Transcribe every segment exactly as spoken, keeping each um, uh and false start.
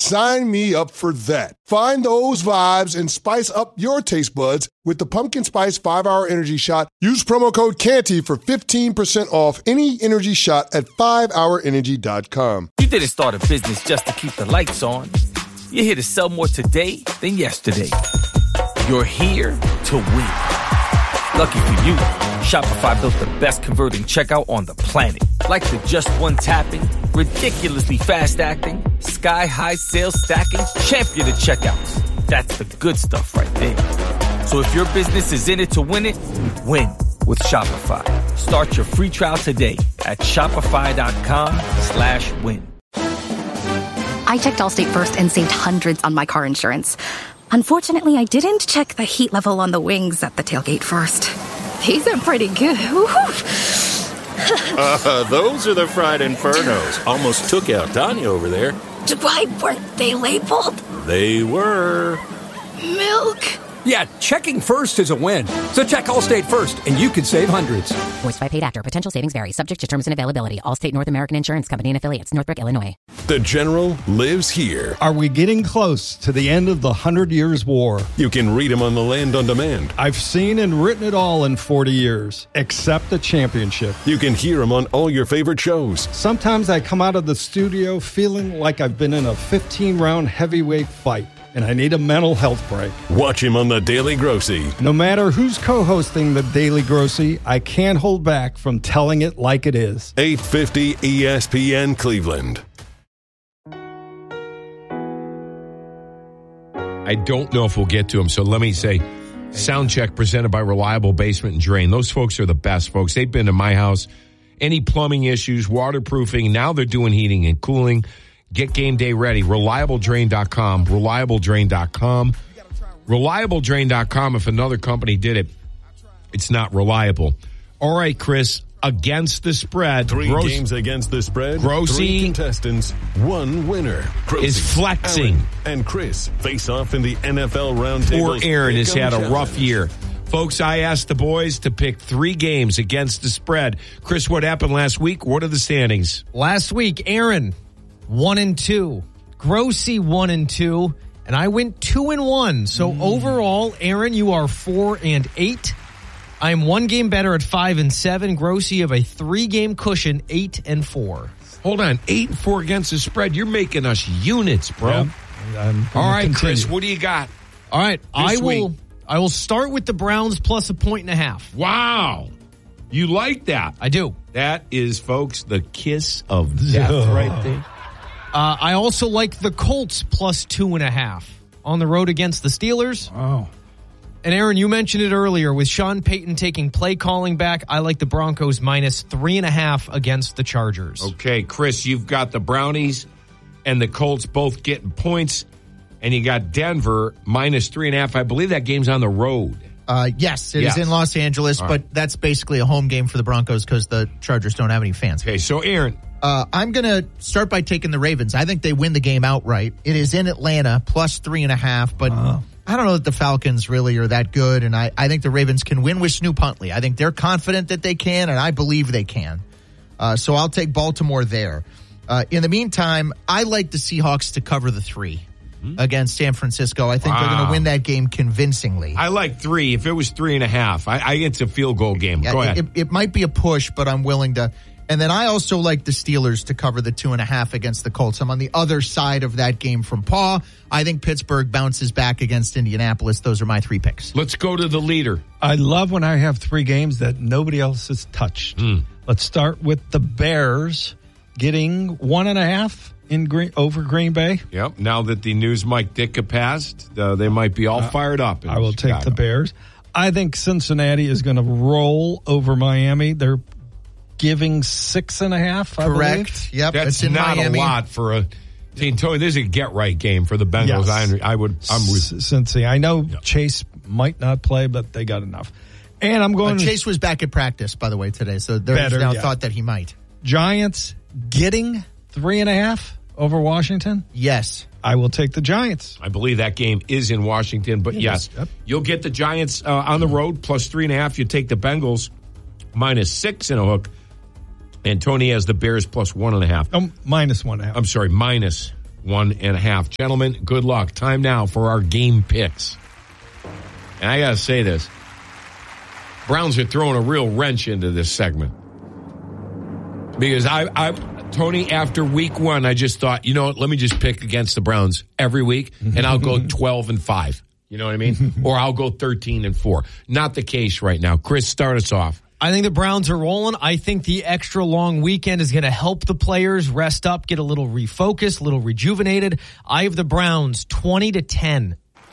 Sign me up for that. Find those vibes and spice up your taste buds with the Pumpkin Spice five hour Energy Shot. Use promo code Canty for fifteen percent off any energy shot at five hour energy dot com. You didn't start a business just to keep the lights on. You're here to sell more today than yesterday. You're here to win. Lucky for you, Shopify built the best converting checkout on the planet. Like the just one tapping, ridiculously fast acting, sky-high sales stacking, champion of checkouts. That's the good stuff right there. So if your business is in it to win it, win with Shopify. Start your free trial today at shopify.com slash win. I checked Allstate first and saved hundreds on my car insurance. Unfortunately, I didn't check the heat level on the wings at the tailgate first. These are pretty good. uh, those are the fried infernos. Almost took out Tanya over there. Why weren't they labeled? They were. Milk. Yeah, checking first is a win. So check Allstate first, and you could save hundreds. Voiced by paid actor. Potential savings vary. Subject to terms and availability. Allstate North American Insurance Company and affiliates. Northbrook, Illinois. The General lives here. Are we getting close to the end of the Hundred Years' War? You can read him on the Land on Demand. I've seen and written it all in forty years, except the championship. You can hear him on all your favorite shows. Sometimes I come out of the studio feeling like I've been in a fifteen-round heavyweight fight, and I need a mental health break. Watch him on The Daily Grossy. No matter who's co-hosting The Daily Grossy, I can't hold back from telling it like it is. eight fifty E S P N Cleveland. I don't know if we'll get to them, so let me say, sound check presented by Reliable Basement and Drain. Those folks are the best folks. They've been to my house. Any plumbing issues, waterproofing, now they're doing heating and cooling. Get game day ready. Reliable Drain dot com. Reliable Drain dot com. Reliable Drain dot com. If another company did it, it's not reliable. All right, Chris, against the spread. Three Gross, games against the spread. Grossy Three contestants, one winner. Grossy, is flexing. Aaron, and Chris face off in the N F L roundtable. Poor Aaron has had a rough year. Folks, I asked the boys to pick three games against the spread. Chris, what happened last week? What are the standings? Last week, Aaron, one and two. Grossy, one and two. And I went two and one. So mm. overall, Aaron, you are four and eight. I'm one game better at five and seven. Grossy, you have a three-game cushion, eight and four. Hold on, eight and four against the spread. You're making us units, bro. Yeah, All right, continue. Chris, what do you got? All right, I will. Week? I will start with the Browns plus a point and a half. Wow, you like that? I do. That is, folks, the kiss of death right there. Uh, I also like the Colts plus two and a half on the road against the Steelers. Oh. And Aaron, you mentioned it earlier with Sean Payton taking play calling back. I like the Broncos minus three and a half against the Chargers. Okay, Chris, you've got the Brownies and the Colts both getting points, and you got Denver minus three and a half. I believe that game's on the road. Uh, yes, it yes. is in Los Angeles, All but right. that's basically a home game for the Broncos because the Chargers don't have any fans. Okay, so Aaron. Uh, I'm going to start by taking the Ravens. I think they win the game outright. It is in Atlanta, plus three and a half, but uh. I don't know that the Falcons really are that good, and I, I think the Ravens can win with Snoop Huntley. I think they're confident that they can, and I believe they can. Uh, so I'll take Baltimore there. Uh, in the meantime, I like the Seahawks to cover the three mm-hmm. against San Francisco. I think wow. they're going to win that game convincingly. I like three. If it was three and a half, I, I it's a field goal game. Yeah, Go ahead. It, it might be a push, but I'm willing to. And then I also like the Steelers to cover the two and a half against the Colts. I'm on the other side of that game from Paul. I think Pittsburgh bounces back against Indianapolis. Those are my three picks. Let's go to the leader. I love when I have three games that nobody else has touched. Mm. Let's start with the Bears getting one and a half in Green, over Green Bay. Yep. Now that the news Mike Ditka passed, uh, they might be all uh, fired up. I will Chicago. take the Bears. I think Cincinnati is going to roll over Miami. They're giving six and a half, I Correct. Believe. Yep. That's it's in not Miami. a lot for a team. Tony, this is a get-right game for the Bengals. Yes. I, I would, I'm with Cincy. I know yep. Chase might not play, but they got enough. And I'm going uh, to... Chase was back at practice, by the way, today, so there's better, now yeah. thought that he might. Giants getting three and a half over Washington? Yes. I will take the Giants. I believe that game is in Washington, but yes, yep. you'll get the Giants uh, on the road, plus three and a half. You take the Bengals, minus six and a hook. And Tony has the Bears plus one and a half. Oh, minus one and a half. I'm sorry, minus one and a half. Gentlemen, good luck. Time now for our game picks. And I got to say this. Browns are throwing a real wrench into this segment. Because I, I, Tony, after week one, I just thought, you know what, let me just pick against the Browns every week, and I'll go twelve and five. You know what I mean? Or I'll go thirteen and four. Not the case right now. Chris, start us off. I think the Browns are rolling. I think the extra long weekend is going to help the players rest up, get a little refocused, a little rejuvenated. I have the Browns twenty to ten.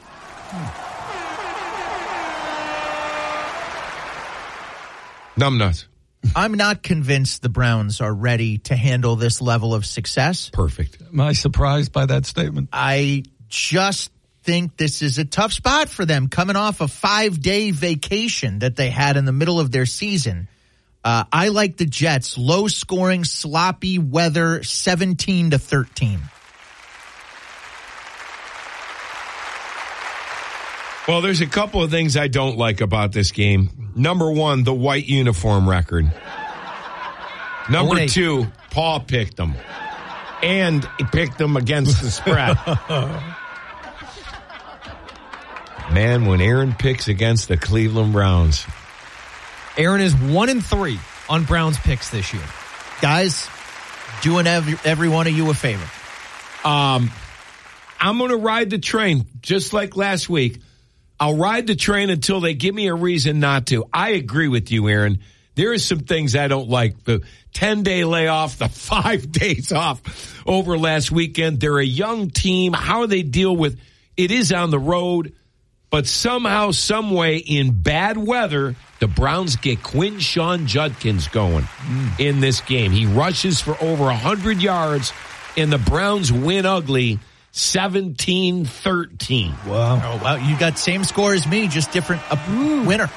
Numbnuts. I'm not convinced the Browns are ready to handle this level of success. Perfect. Am I surprised by that statement? I just think this is a tough spot for them coming off a five-day vacation that they had in the middle of their season. Uh, I like the Jets. Low-scoring, sloppy weather, seventeen to thirteen. Well, there's a couple of things I don't like about this game. Number one, the white uniform record. Number oh, two, Paul picked them. And he picked them against the spread. Man, when Aaron picks against the Cleveland Browns. Aaron is one and three on Browns picks this year. Guys, doing every, every one of you a favor. Um, I'm going to ride the train just like last week. I'll ride the train until they give me a reason not to. I agree with you, Aaron. There are some things I don't like. The ten-day layoff, the five days off over last weekend. They're a young team. How they deal with it is on the road, but somehow, some way, in bad weather, the Browns get Quinshon Judkins going mm. in this game. He rushes for over one hundred yards, and the Browns win ugly. seventeen thirteen. Wow. Oh, wow. You got same score as me, just different uh, winner.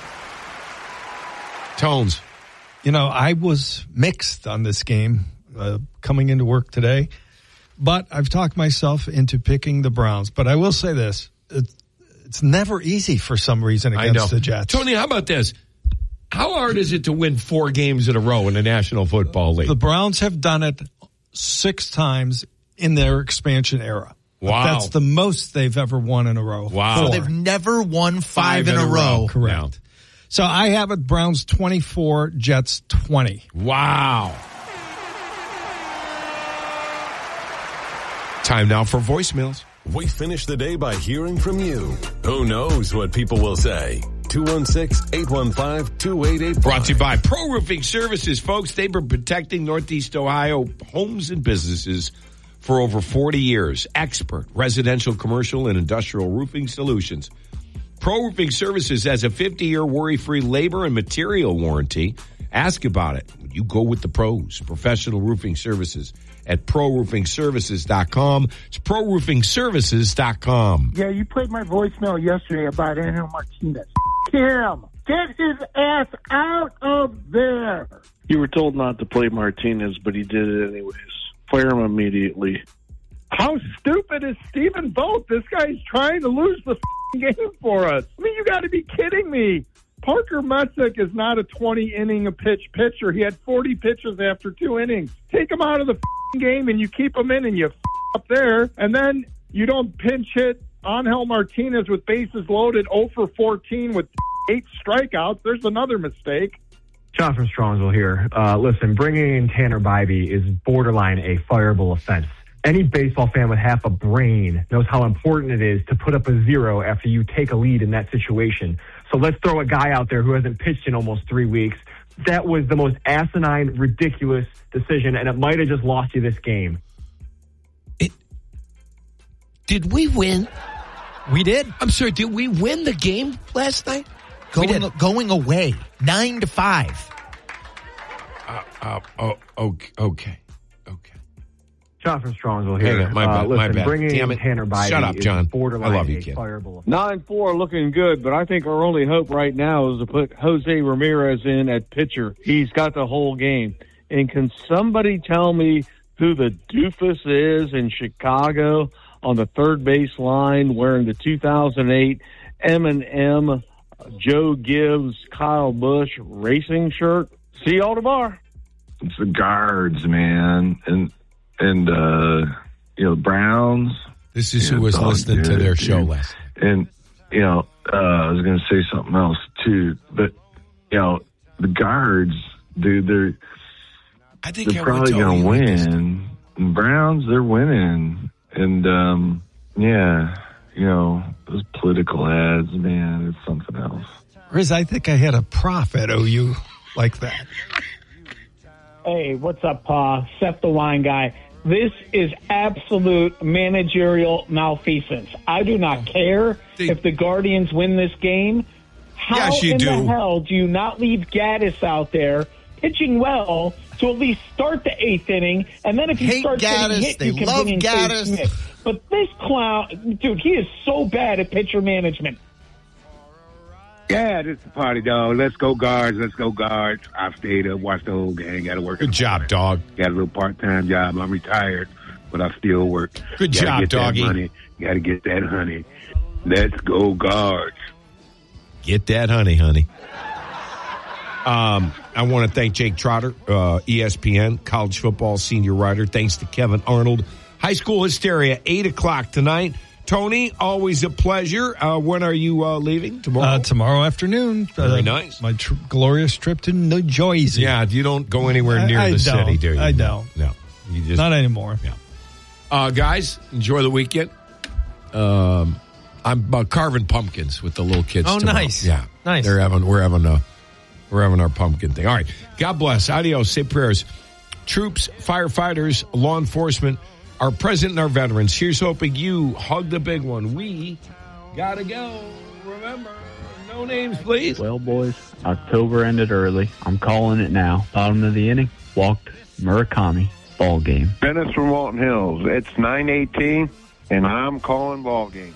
Tones. You know, I was mixed on this game uh, coming into work today, but I've talked myself into picking the Browns. But I will say this. It, it's never easy for some reason against the Jets. Tony, how about this? How hard is it to win four games in a row in the National Football League? The Browns have done it six times in their expansion era. Wow. That's the most they've ever won in a row. Wow. So they've never won five, five in, in a, a row. row. Correct. Yeah. So I have it Browns twenty-four, Jets twenty. Wow. Time now for voicemails. We finish the day by hearing from you. Who knows what people will say? two one six, eight one five, two eight eight five. Brought to you by Pro Roofing Services, folks. They've been protecting Northeast Ohio homes and businesses for over forty years. Expert residential, commercial, and industrial roofing solutions. Pro Roofing Services has a fifty-year worry-free labor and material warranty. Ask about it when you go with the pros. Professional roofing services at pro roofing services dot com. It's pro roofing services dot com. Yeah, you played my voicemail yesterday about Angel Martinez. Him. Get his ass out of there. You were told not to play Martinez, but he did it anyways. Fire him immediately. How stupid is Stephen Vogt? This guy's trying to lose the game for us. I mean, you got to be kidding me. Parker Messick is not a twenty-inning a pitch pitcher. He had forty pitches after two innings. Take him out of the game and you keep him in and you up there. And then you don't pinch hit Angel Martinez with bases loaded oh for fourteen with eight strikeouts. There's another mistake. John from Strongsville here. Uh, listen, bringing in Tanner Bybee is borderline a fireable offense. Any baseball fan with half a brain knows how important it is to put up a zero after you take a lead in that situation. So let's throw a guy out there who hasn't pitched in almost three weeks. That was the most asinine, ridiculous decision, and it might have just lost you this game. It, did we win? We did. I'm sorry, did we win the game last night? Going, going away, nine to five. Uh, uh, oh, okay, okay, okay. John from Strongsville here. Hang on, my bad, uh, listen, my bad. bringing Damn in it. Tanner Bybee Shut up, John. I love you, kid. nine four looking good, but I think our only hope right now is to put Jose Ramirez in at pitcher. He's got the whole game. And can somebody tell me who the doofus is in Chicago on the third base line wearing the two thousand eight M and M Joe Gibbs, Kyle Busch racing shirt? See y'all tomorrow. It's the guards, man. And, and, uh, you know, Browns. This is who Yeah, was dog, listening to dude, their show dude. last. And, you know, uh, I was going to say something else, too. But, you know, the guards, dude, they're, I think they're I went probably to going to O U with this. win. And Browns, they're winning. And, um, yeah, you know, those political ads, man, it's something else. Riz, I think I had a prof at O U like that. Hey, what's up, Pa? Seth the wine guy. This is absolute managerial malfeasance. I do not care if the Guardians win this game. How Yes, you in do. the hell do you not leave Gaddis out there pitching well to at least start the eighth inning? And then if you Hate start getting Gaddis. hit, They you can love bring in Dave Gaddis. Smith. But this clown, dude, he is so bad at pitcher management. Yeah, this is the party, dog. Let's go guards. Let's go guards. I've stayed up, watched the whole game. Got to work. Good job, dog. Got a little part-time job. I'm retired, but I still work. Good Gotta job, get that doggy. money. Got to get that honey. Let's go guards. Get that honey, honey. Um, I want to thank Jake Trotter, uh, E S P N, college football senior writer. Thanks to Kevin Arnold. High School Hysteria, eight o'clock tonight. Tony, always a pleasure. Uh, when are you uh, leaving? Tomorrow? Uh, tomorrow afternoon. Very uh, nice. My tr- glorious trip to New Jersey. Yeah, you don't go anywhere near I- I the don't. city, do you? I No, don't. No. You just, Not anymore. Yeah. Uh, guys, enjoy the weekend. Um, I'm uh, carving pumpkins with the little kids. Oh, tomorrow. nice. Yeah, Nice. They're having. We're having a. We're having our pumpkin thing. All right. God bless. Adios. Say prayers. Troops, firefighters, law enforcement, our president and our veterans. Here's hoping you hug the big one. We gotta go. Remember, no names, please. Well, boys, October ended early. I'm calling it now. Bottom of the inning, walked Murakami. Ball game. Dennis from Walton Hills. It's nine eighteen, and I'm calling ball game.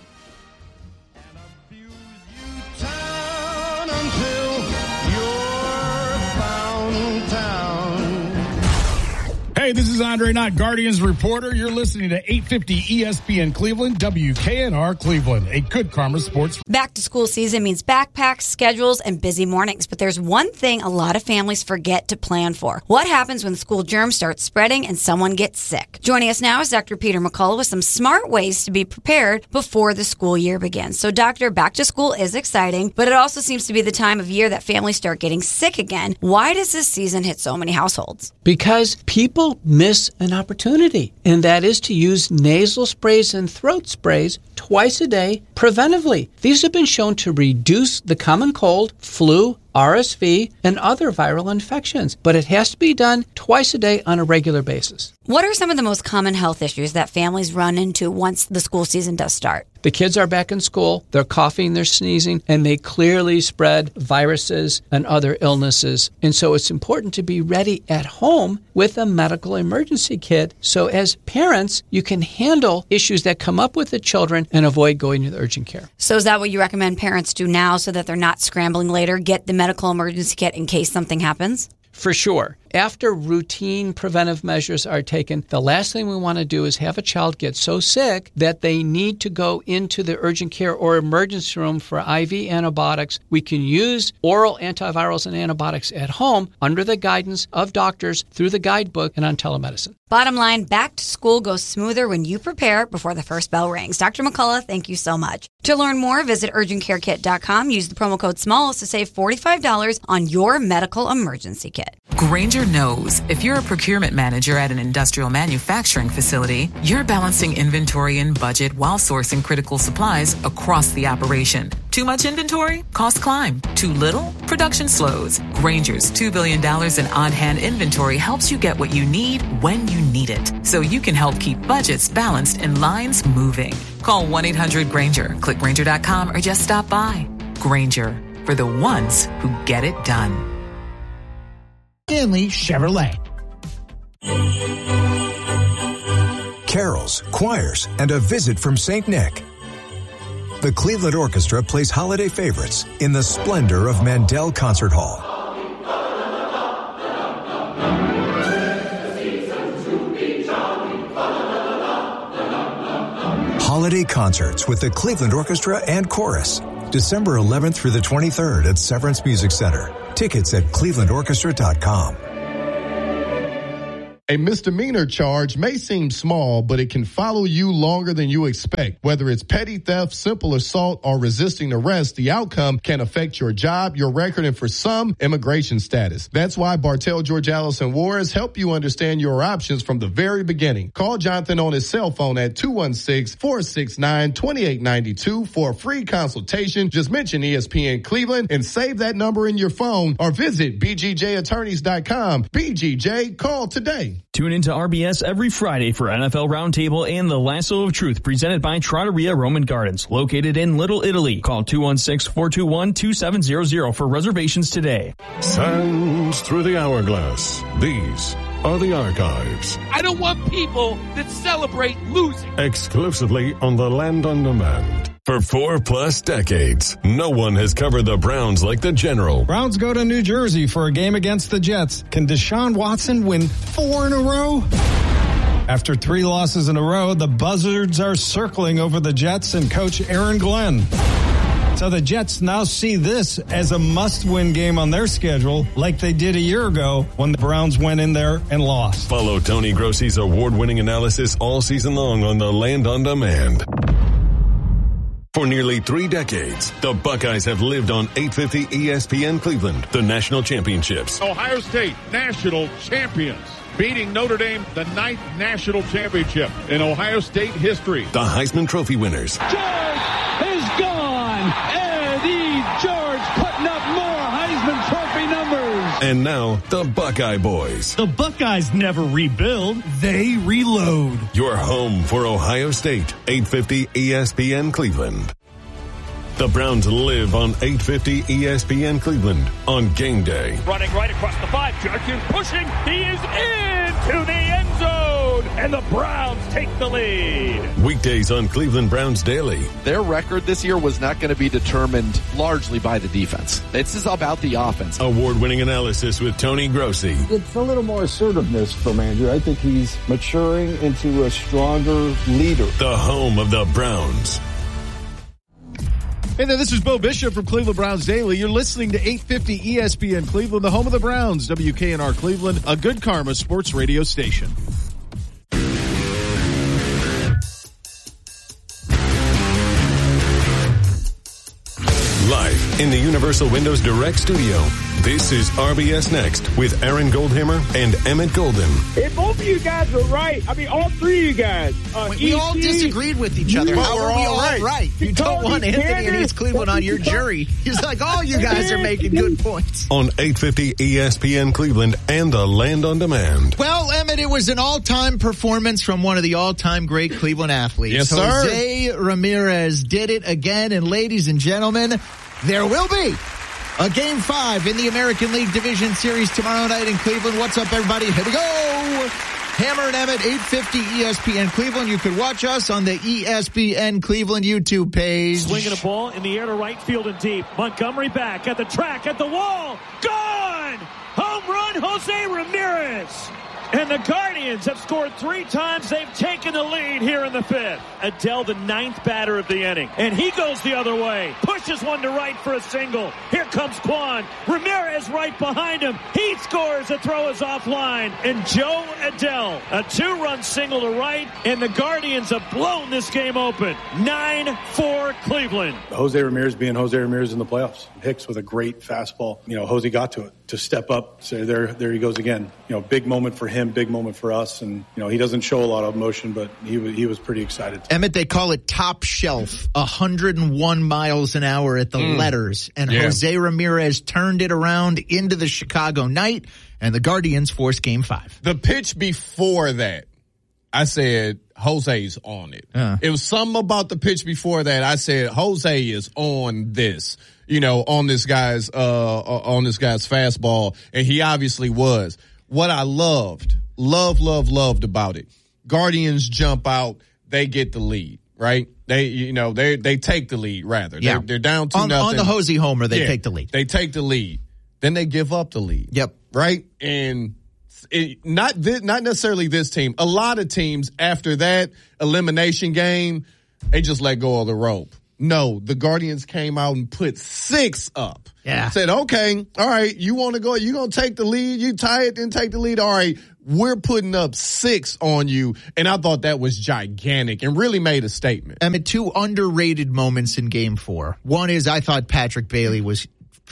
Hey, this is Andre Knott, Guardians reporter. You're listening to eight fifty E S P N Cleveland, W K N R Cleveland, a Good Karma Sports. Back to school season means backpacks, schedules, and busy mornings. But there's one thing a lot of families forget to plan for. What happens when school germs start spreading and someone gets sick? Joining us now is Doctor Peter McCullough with some smart ways to be prepared before the school year begins. So, Doctor, back to school is exciting, but it also seems to be the time of year that families start getting sick again. Why does this season hit so many households? Because people miss an opportunity, and that is to use nasal sprays and throat sprays twice a day preventively. These have been shown to reduce the common cold, flu, R S V, and other viral infections, but it has to be done twice a day on a regular basis. What are some of the most common health issues that families run into once the school season does start? The kids are back in school, they're coughing, they're sneezing, and they clearly spread viruses and other illnesses. And so it's important to be ready at home with a medical emergency kit. So as parents, you can handle issues that come up with the children and avoid going to the urgent care. So is that what you recommend parents do now so that they're not scrambling later? Get the medical emergency kit in case something happens? For sure. After routine preventive measures are taken, the last thing we want to do is have a child get so sick that they need to go into the urgent care or emergency room for I V antibiotics. We can use oral antivirals and antibiotics at home under the guidance of doctors through the guidebook and on telemedicine. Bottom line, back to school goes smoother when you prepare before the first bell rings. Doctor McCullough, thank you so much. To learn more, visit urgent care kit dot com. Use the promo code SMALLS to save forty-five dollars on your medical emergency kit. Grainger knows if you're a procurement manager at an industrial manufacturing facility, you're balancing inventory and budget while sourcing critical supplies across the operation. Too much inventory? Costs climb. Too little? Production slows. Grainger's two billion dollars in on-hand inventory helps you get what you need when you need it, so you can help keep budgets balanced and lines moving. Call one eight hundred Grainger, click Grainger dot com, or just stop by. Grainger, for the ones who get it done. Hanley Chevrolet. Carols, choirs, and a visit from Saint Nick. The Cleveland Orchestra plays holiday favorites in the splendor of Mandel Concert Hall. Holiday concerts with the Cleveland Orchestra and Chorus. December eleventh through the twenty-third at Severance Music Center. Tickets at cleveland orchestra dot com. A misdemeanor charge may seem small, but it can follow you longer than you expect. Whether it's petty theft, simple assault, or resisting arrest, the outcome can affect your job, your record, and for some, immigration status. That's why Bartell, George Allison Juarez help you understand your options from the very beginning. Call Jonathan on his cell phone at two one six, four six nine, two eight nine two for a free consultation. Just mention E S P N Cleveland and save that number in your phone or visit b g j attorneys dot com. B G J, call today. Tune into R B S every Friday for N F L Roundtable and the Lasso of Truth presented by Trattoria Roman Gardens, located in Little Italy. Call two one six, four two one, two seven zero zero for reservations today. Sands through the hourglass. These are the archives. I don't want people that celebrate losing. Exclusively on the Land on Demand. For four plus decades, no one has covered the Browns like the General. Browns go to New Jersey for a game against the Jets. Can Deshaun Watson win four in a row? After three losses in a row, the Buzzards are circling over the Jets and coach Aaron Glenn. So the Jets now see this as a must-win game on their schedule, like they did a year ago when the Browns went in there and lost. Follow Tony Grossi's award-winning analysis all season long on the Land on Demand. For nearly three decades, the Buckeyes have lived on eight fifty E S P N Cleveland, the national championships. Ohio State, national champions, beating Notre Dame, the ninth national championship in Ohio State history. The Heisman Trophy winners. George is gone. Eddie George putting up more Heisman Trophy numbers. And now, the Buckeye Boys. The Buckeyes never rebuild, they reload. Your home for Ohio State, eight fifty E S P N Cleveland. The Browns live on eight fifty E S P N Cleveland on game day. Running right across the five. Judkins pushing. He is into the end zone. And the Browns take the lead. Weekdays on Cleveland Browns Daily. Their record this year was not going to be determined largely by the defense. This is about the offense. Award-winning analysis with Tony Grossi. It's a little more assertiveness from Andrew. I think he's maturing into a stronger leader. The home of the Browns. Hey there, this is Bo Bishop from Cleveland Browns Daily. You're listening to eight fifty E S P N Cleveland, the home of the Browns, W K N R Cleveland, a Good Karma sports radio station. Live in the Universal Windows Direct Studio, this is R B S Next with Aaron Goldhammer and Emmett Golden. If both of you guys were right, I mean, all three of you guys. Uh, we, we all disagreed with each other. How are we all right? right? You don't want Anthony and East Cleveland on your jury. He's like, all you guys are making good points. On eight fifty E S P N Cleveland and the Land on Demand. Well, Emmett, it was an all-time performance from one of the all-time great Cleveland athletes. Yes, sir. Jose Ramirez did it again, and ladies and gentlemen, there will be a Game five in the American League Division Series tomorrow night in Cleveland. What's up, everybody? Here we go. Hammer and Emmett, eight fifty E S P N Cleveland. You can watch us on the E S P N Cleveland YouTube page. Swinging a ball in the air to right field and deep. Montgomery back at the track, at the wall. Gone! Home run, Jose Ramirez. And the Guardians have scored three times. They've taken the lead here in the fifth. Adele, the ninth batter of the inning. And he goes the other way. Pushes one to right for a single. Here comes Quan. Ramirez right behind him. He scores. The throw is offline. And Joe Adele, a two-run single to right. And the Guardians have blown this game open. nine four Cleveland. Jose Ramirez being Jose Ramirez in the playoffs. Hicks with a great fastball. You know, Jose got to it to step up. So there, there he goes again. You know, big moment for him. Big moment for us, and you know he doesn't show a lot of emotion, but he was he was pretty excited. Emmett, they call it top shelf, one hundred one miles an hour at the mm. letters, and yeah. Jose Ramirez turned it around into the Chicago night, and the Guardians forced Game Five. The pitch before that, I said Jose's on it. Uh. It was something about the pitch before that. I said Jose is on this. You know, on this guy's uh on this guy's fastball, and he obviously was. What I loved, love, love, loved about it, Guardians jump out, they get the lead, right? They, you know, they they take the lead, rather. Yeah. They're, they're down two on, nothing. On the Hosey homer, they yeah, take the lead. They take the lead. Then they give up the lead. Yep. Right? And it, not this, not necessarily this team. A lot of teams, after that elimination game, they just let go of the rope. No, the Guardians came out and put six up. Yeah. Said, okay, all right, you want to go, you going to take the lead, you tie it, then take the lead. All right, we're putting up six on you. And I thought that was gigantic and really made a statement. I mean, two underrated moments in game four. One is I thought Patrick Bailey was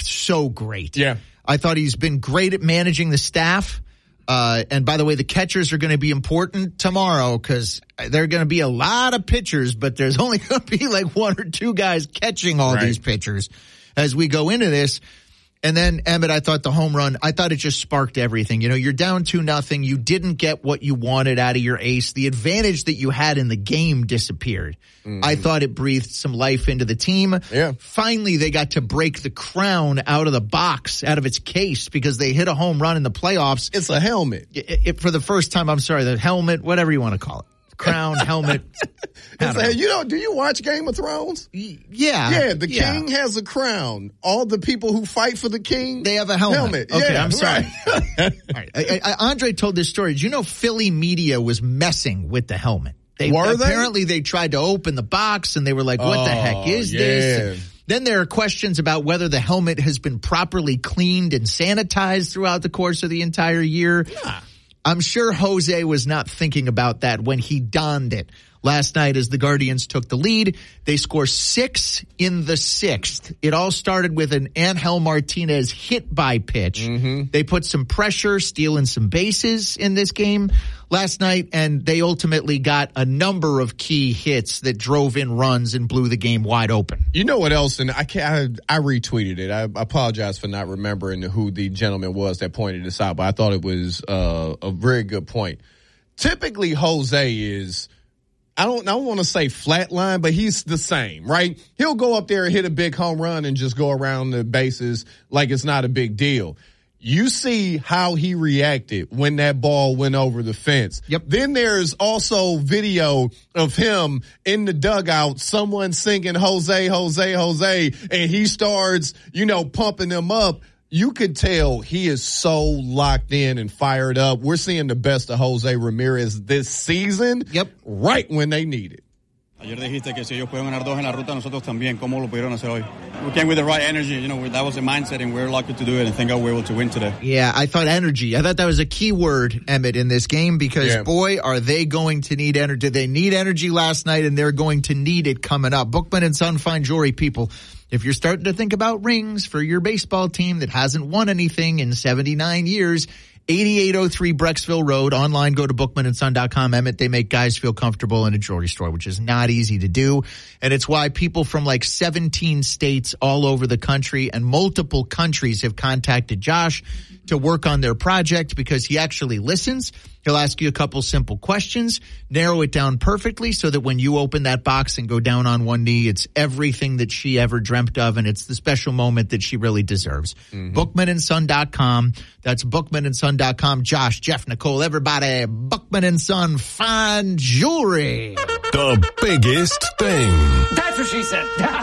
so great. Yeah. I thought he's been great at managing the staff. Uh, and by the way, the catchers are going to be important tomorrow because there are going to be a lot of pitchers, but there's only going to be like one or two guys catching all right. these pitchers as we go into this. And then, Emmett, I thought the home run, I thought it just sparked everything. You know, you're down two nothing. You didn't get what you wanted out of your ace. The advantage that you had in the game disappeared. Mm-hmm. I thought it breathed some life into the team. Yeah. Finally, they got to break the crown out of the box, out of its case, because they hit a home run in the playoffs. It's a helmet. It, it, for the first time, I'm sorry, the helmet, whatever you want to call it. Crown, helmet. It's a, you know, do you watch Game of Thrones? Yeah. Yeah, the yeah. king has a crown. All the people who fight for the king, they have a helmet. helmet. Okay, yeah, I'm sorry. Right. All right. I, I, Andre told this story. Did you know Philly media was messing with the helmet? They Were apparently they? they tried to open the box and they were like, what oh, the heck is yeah. this? And then there are questions about whether the helmet has been properly cleaned and sanitized throughout the course of the entire year. Yeah. I'm sure Jose was not thinking about that when he donned it last night as the Guardians took the lead. They score six in the sixth. It all started with an Angel Martinez hit by pitch. Mm-hmm. They put some pressure, stealing some bases in this game last night, and they ultimately got a number of key hits that drove in runs and blew the game wide open. You know what else? And I can't, I, I retweeted it. I, I apologize for not remembering who the gentleman was that pointed this out, but I thought it was uh, a very good point. Typically, Jose is, I don't, I don't want to say flatline, but he's the same, right? He'll go up there and hit a big home run and just go around the bases like it's not a big deal. You see how he reacted when that ball went over the fence. Yep. Then there's also video of him in the dugout, someone singing Jose, Jose, Jose, and he starts, you know, pumping them up. You could tell he is so locked in and fired up. We're seeing the best of Jose Ramirez this season. Yep. Right when they need it. Ayer dijiste que si ellos pueden ganar dos en la ruta, nosotros también. ¿Cómo lo pudieron hacer hoy? We came with the right energy. You know, that was the mindset, and we're lucky to do it. And thank God we're able to win today. Yeah, I thought energy. I thought that was a key word, Emmett, in this game because, yeah. boy, are they going to need energy. Did they need energy last night, and they're going to need it coming up. Bookman and Son, fine jewelry people. If you're starting to think about rings for your baseball team that hasn't won anything in seventy-nine years, eighty-eight oh three Brecksville Road. Online, go to bookman and son dot com. Emmett, they make guys feel comfortable in a jewelry store, which is not easy to do. And it's why people from like seventeen states all over the country and multiple countries have contacted Josh to work on their project because he actually listens. He'll ask you a couple simple questions, narrow it down perfectly so that when you open that box and go down on one knee, it's everything that she ever dreamt of, and it's the special moment that she really deserves. Mm-hmm. bookman and son dot com. That's bookman and son dot com. Josh, Jeff, Nicole, everybody, Bookman and Son, fine jewelry. The biggest thing. That's what she said.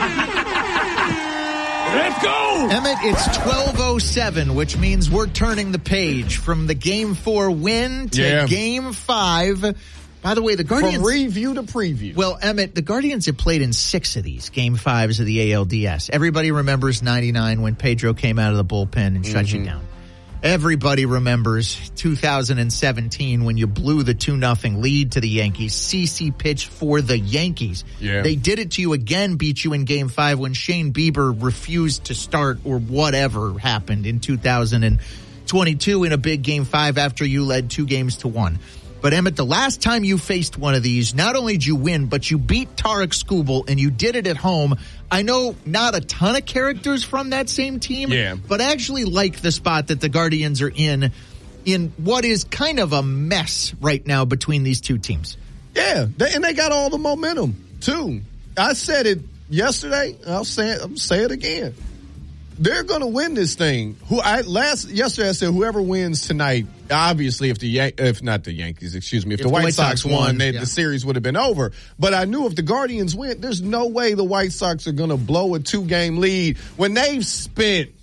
Let's go! Emmett, it's twelve oh seven, which means we're turning the page from the Game four win to yeah. Game five. By the way, the Guardians... From review to preview. Well, Emmett, the Guardians have played in six of these Game fives of the A L D S. Everybody remembers ninety-nine when Pedro came out of the bullpen and shut mm-hmm. you down. Everybody remembers two thousand seventeen when you blew the two nothing lead to the Yankees. CeCe pitched for the Yankees. Yeah. They did it to you again, beat you in Game five when Shane Bieber refused to start or whatever happened in two thousand twenty-two in a big Game five after you led two games to one. But, Emmett, the last time you faced one of these, not only did you win, but you beat Tarek Skubal, and you did it at home. I know not a ton of characters from that same team, yeah. but I actually like the spot that the Guardians are in, in what is kind of a mess right now between these two teams. Yeah, they, and they got all the momentum, too. I said it yesterday, I'll say it, I'll say it again. They're going to win this thing. Who I last yesterday I said whoever wins tonight. Obviously, if the Yan- if not the Yankees, excuse me, if, if the, the White, White Sox, Sox won, won they, yeah. the series would have been over. But I knew if the Guardians win, there's no way the White Sox are going to blow a two game lead when they've spent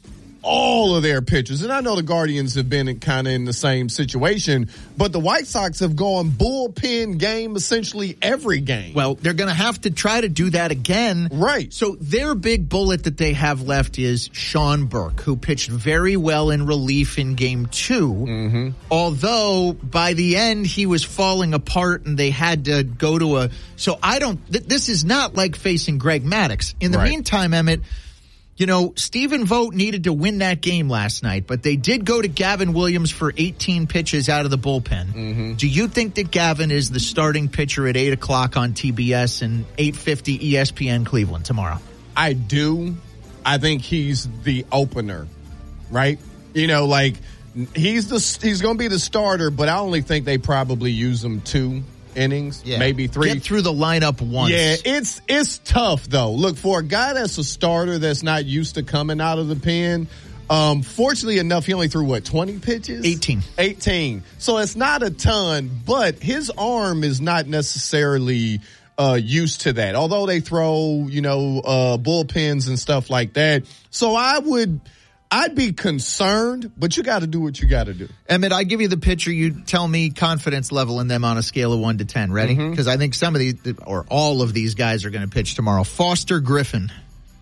all of their pitchers. And I know the Guardians have been kind of in the same situation, but the White Sox have gone bullpen game essentially every game. Well, they're going to have to try to do that again. Right. So their big bullet that they have left is Sean Burke, who pitched very well in relief in game two. Mm-hmm. Although by the end he was falling apart and they had to go to a. So I don't. Th- this is not like facing Greg Maddux. In the right. meantime, Emmett, you know, Stephen Vogt needed to win that game last night, but they did go to Gavin Williams for eighteen pitches out of the bullpen. Mm-hmm. Do you think that Gavin is the starting pitcher at eight o'clock on T B S and eight fifty E S P N Cleveland tomorrow? I do. I think he's the opener, right? You know, like he's the he's going to be the starter, but I only think they probably use him two innings, yeah. maybe three. Get through the lineup once. Yeah, it's it's tough though. Look, for a guy that's a starter that's not used to coming out of the pen, um, fortunately enough, he only threw what, twenty pitches? eighteen. eighteen. So it's not a ton, but his arm is not necessarily uh, used to that. Although they throw, you know, uh, bullpens and stuff like that. So I would. I'd be concerned, but you got to do what you got to do. Emmett, I give you the pitcher. You tell me confidence level in them on a scale of one to ten. Ready? Because mm-hmm. I think some of these, or all of these guys are going to pitch tomorrow. Foster Griffin.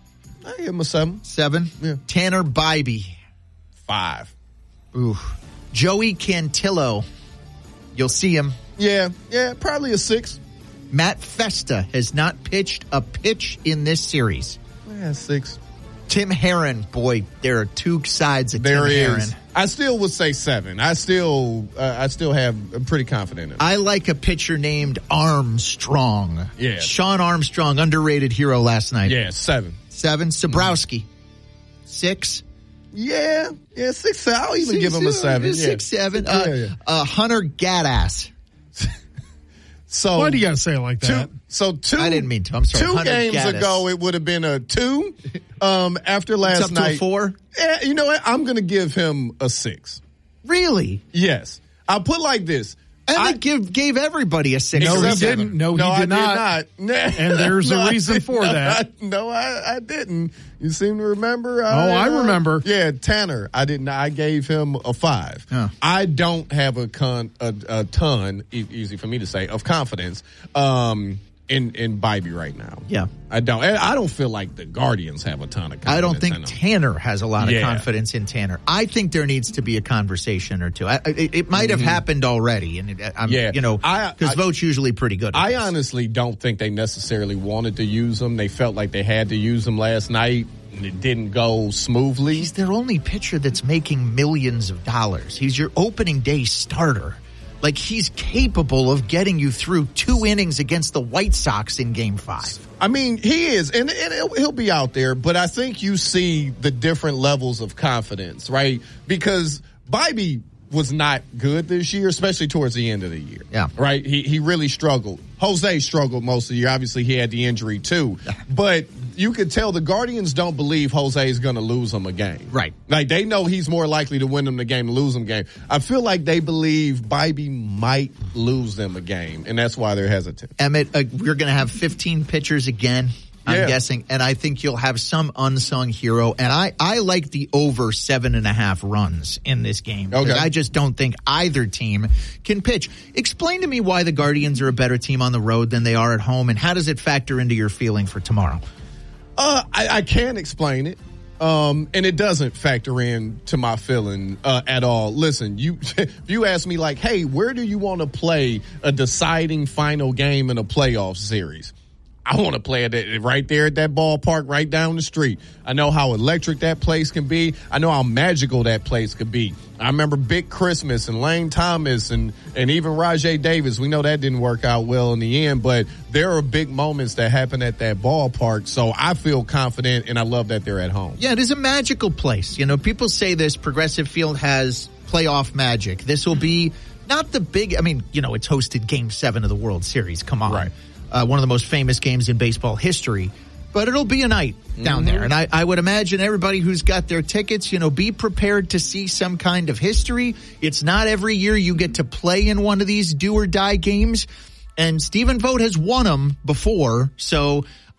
I give him a seven. Seven? Yeah. Tanner Bybee. Five. Ooh. Joey Cantillo. You'll see him. Yeah, yeah, probably a six. Matt Festa has not pitched a pitch in this series. Yeah, six. Tim Herron, boy, there are two sides of there Tim is. Herron. I still would say seven. I still, uh, I still have. I'm pretty confident in it. I like a pitcher named Armstrong. Yeah, Sean Armstrong, underrated hero last night. Yeah, seven. Seven. Sabrowski, mm-hmm. six. Yeah, yeah, six. I'll even six, give him a seven. Yeah. Six, seven. Uh, yeah, yeah. Uh, Hunter Gadass. So why do you gotta say it like that? Two, so two. I didn't mean to. I'm sorry. Two Hunter games Gaddis. ago, it would have been a two. Um, after last it's up night, to a four. Yeah, you know what? I'm going to give him a six. Really? Yes. I'll put it like this. And I they give gave everybody a six. No, he didn't. No, he no, did, I not. did not. And there's no, a reason did, for no, that. I, no, I, I didn't. You seem to remember. Oh, I, I remember. Yeah, Tanner. I didn't. I gave him a five. Huh. I don't have a con a, a ton, e- easy for me to say, of confidence um, in in Bybee right now. Yeah, I don't. I don't feel like the Guardians have a ton of confidence. I don't think in him. Tanner has a lot of yeah. confidence in Tanner. I think there needs to be a conversation or two. I, it, it might have mm-hmm. happened already, and it, I'm, yeah, you know, because Vogt's usually pretty good. At I this. honestly don't think they necessarily wanted to use him. They felt like they had to use him last night, and it didn't go smoothly. He's their only pitcher that's making millions of dollars. He's your opening day starter. Like, he's capable of getting you through two innings against the White Sox in Game Five. I mean, he is, and, and he'll, he'll be out there, but I think you see the different levels of confidence, right? Because Bybee was not good this year, especially towards the end of the year. Yeah. Right? He he really struggled. Jose struggled most of the year. Obviously, he had the injury too. But you could tell the Guardians don't believe Jose is going to lose them a game. Right. Like, they know he's more likely to win them the game than lose them game. I feel like they believe Bybee might lose them a game, and that's why they're hesitant. Emmett, uh, we're going to have fifteen pitchers again. I'm yeah. guessing, and I think you'll have some unsung hero. And I, I like the over seven and a half runs in this game. Okay. I just don't think either team can pitch. Explain to me why the Guardians are a better team on the road than they are at home, and how does it factor into your feeling for tomorrow? Uh, I, I can't explain it. Um, and it doesn't factor in to my feeling uh, at all. Listen, you if you ask me like, hey, where do you want to play a deciding final game in a playoff series? I want to play it right there at that ballpark right down the street. I know how electric that place can be. I know how magical that place could be. I remember Big Christmas and Lane Thomas and, and even Rajay Davis. We know that didn't work out well in the end, but there are big moments that happen at that ballpark. So I feel confident, and I love that they're at home. Yeah, it is a magical place. You know, people say this, Progressive Field has playoff magic. This will be not the big, I mean, you know, it's hosted Game seven of the World Series. Come on. Right. Uh, one of the most famous games in baseball history. But it'll be a night down mm-hmm. there. And I, I would imagine everybody who's got their tickets, you know, be prepared to see some kind of history. It's not every year you get to play in one of these do or die games. And Stephen Vogt has won them before. So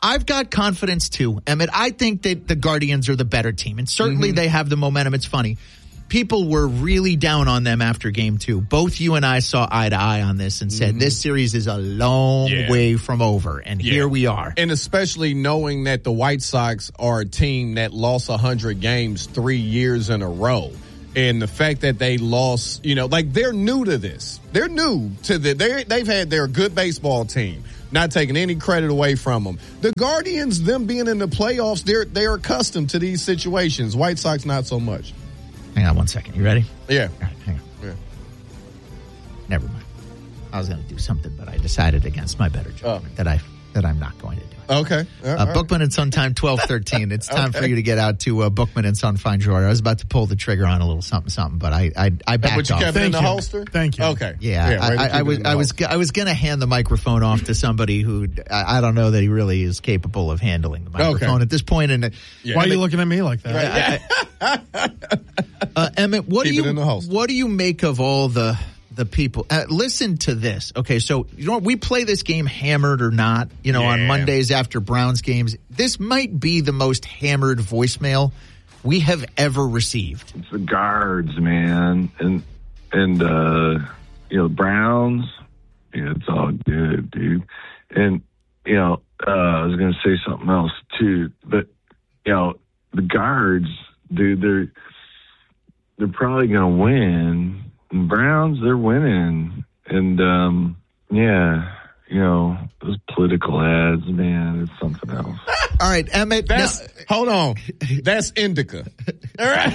I've got confidence too, Emmett. I think that the Guardians are the better team, and certainly mm-hmm. they have the momentum. It's funny. People were really down on them after game two. Both you and I saw eye to eye on this and said, mm-hmm. this series is a long yeah. way from over. And yeah. here we are. And especially knowing that the White Sox are a team that lost one hundred games three years in a row. And the fact that they lost, you know, like they're new to this. They're new to the, they they've had their good baseball team. Not taking any credit away from them. The Guardians, them being in the playoffs, they're, they're accustomed to these situations. White Sox, not so much. Hang on one second. You ready? Yeah. All right, hang on. Yeah. Never mind. I was going to do something, but I decided against my better judgment oh. that I that I'm not going to do it. Okay. Uh, uh, Bookman and Son time twelve thirteen. It's time okay. for you to get out to uh, Bookman and Son Find Your Order. I was about to pull the trigger on a little something something, but I I, I backed but you off. kept it in the you. holster? Thank you. Okay. Yeah. yeah I, I, I was I was I was going to hand the microphone off to somebody who I, I don't know that he really is capable of handling the microphone okay. at this point. And yeah. why are you looking at me like that? Right, I, uh, Emmett, what Keep do you it in the holster. what do you make of all the the people? Uh, listen to this. Okay, so you know we play this game hammered or not. You know, yeah. on Mondays after Browns games. This might be the most hammered voicemail we have ever received. It's the guards, man, and and uh, you know Browns. Yeah, it's all good, dude. And you know, uh, I was going to say something else too, but you know, the guards, dude, they're they're probably going to win. And Browns, they're winning, and um, yeah, you know, those political ads, man, it's something else. All right, Emmett. That's now, hold on. That's indica. All right.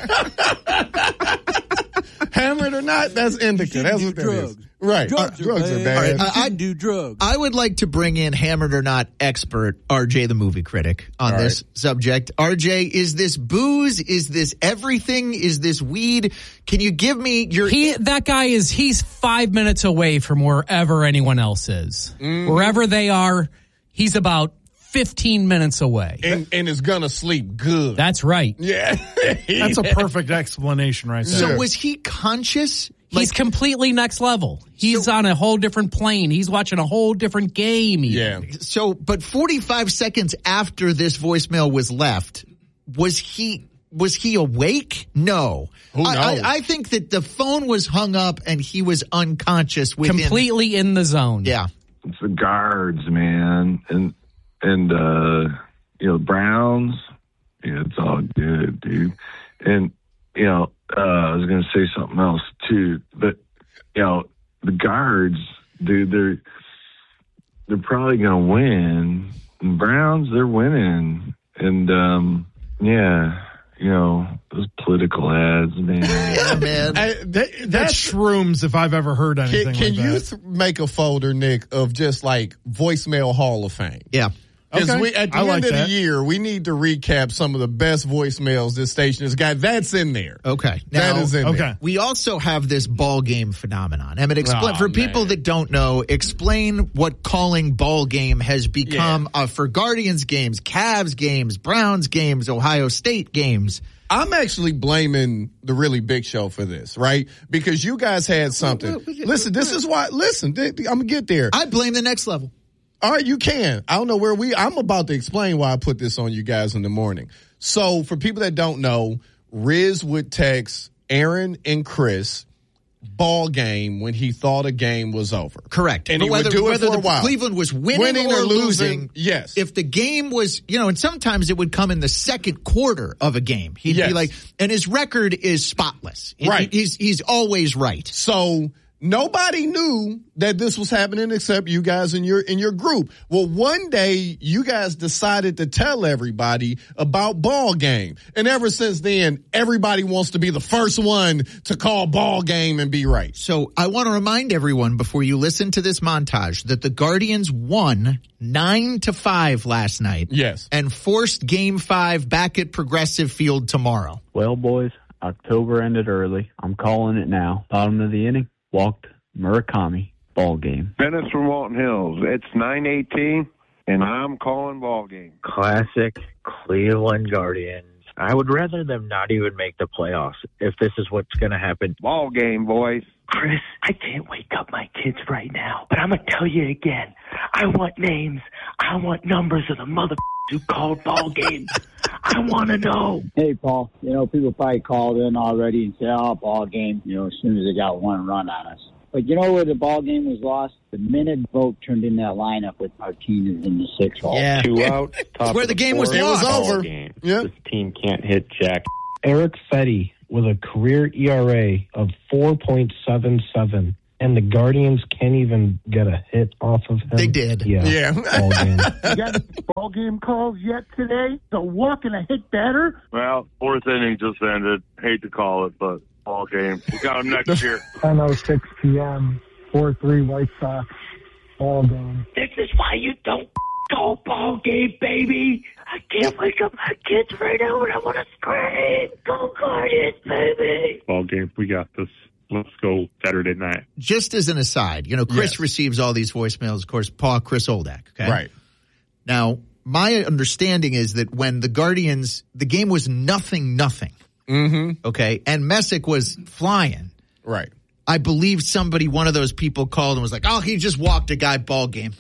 Hammered or not, that's indica. That's what that drugs. is. Right. Drugs, uh, drugs are are bad. bad. Right, I, I do drugs. I would like to bring in hammered or not expert R J, the movie critic, on All this right. subject. R J, is this booze? Is this everything? Is this weed? Can you give me your... He, that guy is, he's five minutes away from wherever anyone else is. Mm. Wherever they are, he's about fifteen minutes away. And, and is going to sleep good. That's right. Yeah. That's a perfect explanation right there. So was he conscious? He's like, completely next level. He's so, on a whole different plane. He's watching a whole different game. Even. Yeah. So, but forty-five seconds after this voicemail was left, was he was he awake? No. Who knows? I, I, I think that the phone was hung up and he was unconscious within. Completely in the zone. Yeah. It's the guards, man, and and uh, you know Browns. Yeah, it's all good, dude. And you know. Uh, I was going to say something else too, but you know the guards, dude, they're they're probably going to win. And Browns, they're winning, and um, yeah, you know those political ads, man. Yeah, man, I, that, that's shrooms if I've ever heard anything. Can, can like you that. th- make a folder, Nick, of just like voicemail Hall of Fame? Yeah. Because okay. we, at the I end like of that. the year, we need to recap some of the best voicemails this station has got. That's in there. Okay. Now, that is in okay. there. We also have this ball game phenomenon. Emmett, explain, oh, for people man. that don't know, explain what calling ball game has become yeah. uh, for Guardians games, Cavs games, Browns games, Ohio State games. I'm actually blaming the Really Big Show for this, right? Because you guys had something. Listen, this is why, listen, I'm going to get there. I blame the next level. All right, you can. I don't know where we, I'm about to explain why I put this on you guys in the morning. So for people that don't know, Riz would text Aaron and Chris ball game when he thought a game was over. Correct. And but he whether, would do it whether for a while. Cleveland was winning, winning or, or losing, losing, yes. If the game was, you know, and sometimes it would come in the second quarter of a game. He'd yes. be like, and his record is spotless. Right. He, he's, he's always right. So nobody knew that this was happening except you guys in your in your group. Well, one day you guys decided to tell everybody about ball game. And ever since then, everybody wants to be the first one to call ball game and be right. So I want to remind everyone before you listen to this montage that the Guardians won nine to five last night. Yes. And forced game five back at Progressive Field tomorrow. Well, boys, October ended early. I'm calling it now. Bottom of the inning. Walked Murakami, ball game. Dennis from Walton Hills. It's nine eighteen, and I'm calling ball game. Classic Cleveland Guardians. I would rather them not even make the playoffs if this is what's going to happen. Ball game, boys. Chris, I can't wake up my kids right now, but I'm going to tell you again. I want names. I want numbers of the mother who called ball games. I want to know. Hey, Paul, you know, people probably called in already and said, oh, ball game, you know, as soon as they got one run on us. But you know where the ball game was lost? The minute Vogt turned in that lineup with Martinez in the sixth hole. Yeah. Two out. That's where the, the game was lost. It was over. Yeah. This team can't hit jack. Eric Fetty with a career E R A of four point seven seven, and the Guardians can't even get a hit off of him. They did. Yeah. Yeah. Ball game. You got any ball game calls yet today? The walk and a hit batter? Well, fourth inning just ended. Hate to call it, but ball game. We got them next year. ten oh six p.m., four three White Sox, ball game. This is why you don't call ball game, baby. I can't wake up my kids right now and I want to scream. Go Guardians, baby. Ball game. We got this. Let's go Saturday night. Just as an aside, you know, Chris Yes. receives all these voicemails, of course, Paul, Chris Oldak. Okay. Right. Now, my understanding is that when the Guardians, the game was nothing, nothing. Mm-hmm. Okay. And Messick was flying. Right. I believe somebody, one of those people called and was like, oh, he just walked a guy ball game.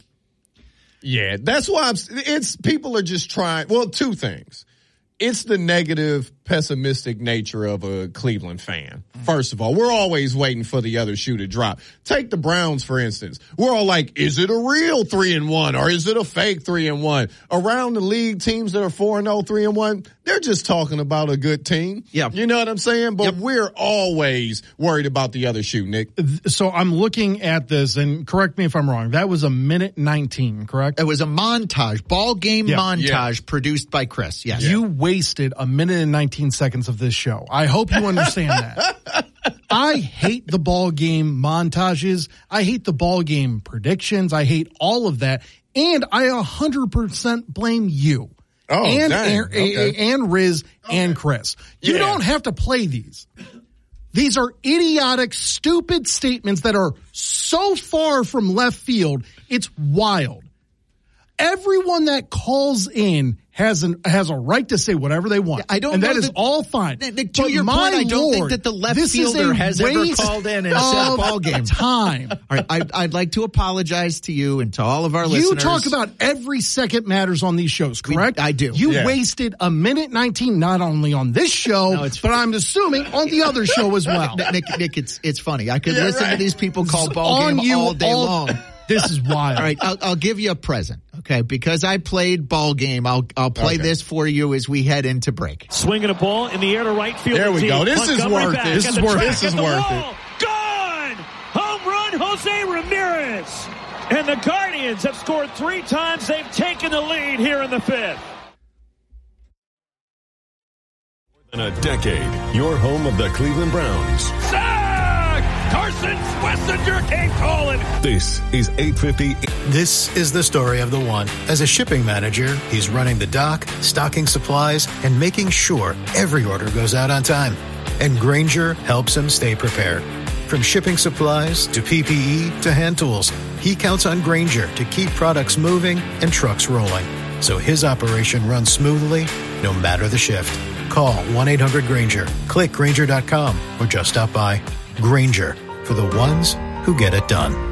Yeah, that's why I'm, it's people are just trying. Well, two things. It's the negative, pessimistic nature of a Cleveland fan. First of all, we're always waiting for the other shoe to drop. Take the Browns, for instance. We're all like, is it a real three and one or is it a fake three and one? Around the league, teams that are four and oh, three and one, they're just talking about a good team. Yeah. You know what I'm saying? But Yep. we're always worried about the other shoe, Nick. So I'm looking at this, and correct me if I'm wrong. That was a minute nineteen, correct? It was a montage, ball game Yeah. montage Yeah. produced by Chris. Yes. You wasted a minute and nineteen seconds of this show. I hope you understand that. I hate the ball game montages. I hate the ball game predictions. I hate all of that. And I one hundred percent blame you. Oh, and, dang. and, Okay. and Riz and Chris. You Yeah. don't have to play these. These are idiotic, stupid statements that are so far from left field. It's wild. Everyone that calls in has an has a right to say whatever they want. I don't and know that is that- all fine. Nick, to But your my point, I don't think Lord, that the left this is fielder a has ever waste called in and said of ball game. Time. All right, I, I'd like to apologize to you and to all of our You listeners. talk about every second matters on these shows, correct? We- I do. You Yeah. wasted a minute nineteen, not only on this show, No, it's- but I'm assuming on the other show as well. Nick, Nick, it's it's funny. I could Yeah, listen right. to these people call ball on game you all day all- long. This is wild. All right, I'll, I'll give you a present, okay? Because I played ball game, I'll I'll play Okay. this for you as we head into break. Swinging a ball in the air to right field. There we deep. go. This is Montgomery worth back it. This at is the worth it. track, This at is the worth wall. Gone! Home run, Jose Ramirez. And the Guardians have scored three times. They've taken the lead here in the fifth. In a decade, your home of the Cleveland Browns. Sack! Carson Schlesinger came calling. This is eight fifty. This is the story of the one. As a shipping manager, he's running the dock, stocking supplies, and making sure every order goes out on time. And Grainger helps him stay prepared. From shipping supplies to P P E to hand tools, he counts on Grainger to keep products moving and trucks rolling. So his operation runs smoothly, no matter the shift. Call one eight hundred Grainger, click Grainger dot com, or just stop by. Grainger, for the ones who get it done.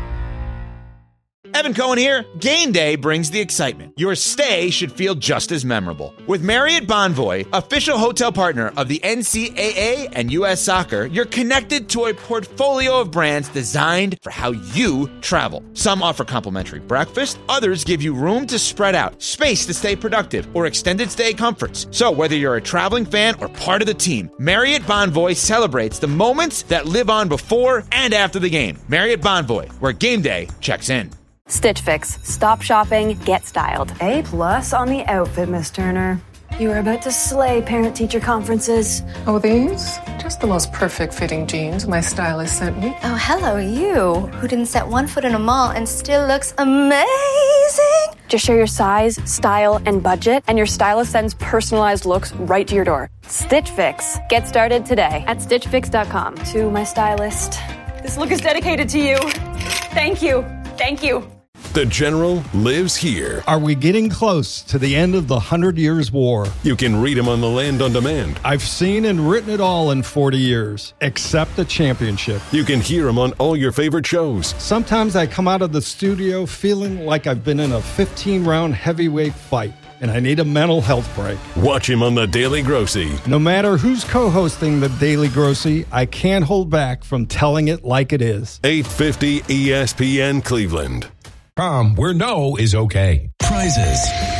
Evan Cohen here. Game day brings the excitement. Your stay should feel just as memorable. With Marriott Bonvoy, official hotel partner of the N C double A and U S Soccer, you're connected to a portfolio of brands designed for how you travel. Some offer complimentary breakfast, others give you room to spread out, space to stay productive, or extended stay comforts. So whether you're a traveling fan or part of the team, Marriott Bonvoy celebrates the moments that live on before and after the game. Marriott Bonvoy, where game day checks in. Stitch Fix. Stop shopping, get styled. A plus on the outfit, Miss Turner. You were about to slay parent-teacher conferences. Oh, these? Just the most perfect fitting jeans my stylist sent me. Oh, hello, you, who didn't set one foot in a mall and still looks amazing. Just share your size, style, and budget, and your stylist sends personalized looks right to your door. Stitch Fix. Get started today at stitch fix dot com. To my stylist, this look is dedicated to you. Thank you. Thank you. The General lives here. Are we getting close to the end of the Hundred Years' War? You can read him on the Land on Demand. I've seen and written it all in forty years, except the championship. You can hear him on all your favorite shows. Sometimes I come out of the studio feeling like I've been in a fifteen-round heavyweight fight, and I need a mental health break. Watch him on The Daily Grossy. No matter who's co-hosting The Daily Grossy, I can't hold back from telling it like it is. eight fifty E S P N Cleveland. Um, where no is okay. Prizes,